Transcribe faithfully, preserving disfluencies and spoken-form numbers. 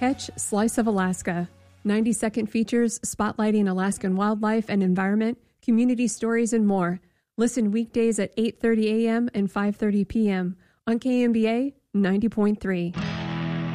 Catch Slice of Alaska. ninety second features spotlighting Alaskan wildlife and environment, community stories, and more. Listen weekdays at eight thirty a.m. and five thirty p.m. on K M B A ninety point three.